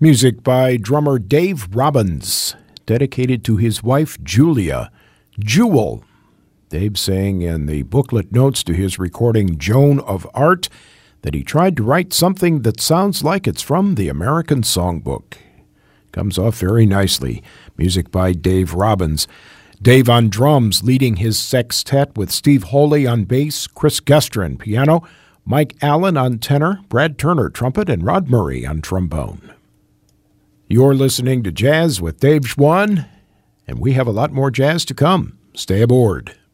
Music by drummer Dave Robbins, dedicated to his wife Julia. Jewel. Dave saying in the booklet notes to his recording Joan of Art that he tried to write something that sounds like it's from the American Songbook. Comes off very nicely. Music by Dave Robbins. Dave on drums, leading his sextet with Steve Holy on bass, Chris Gestrin piano, Mike Allen on tenor, Brad Turner trumpet, and Rod Murray on trombone. You're listening to Jazz with Dave Schwann, and we have a lot more jazz to come. Stay aboard.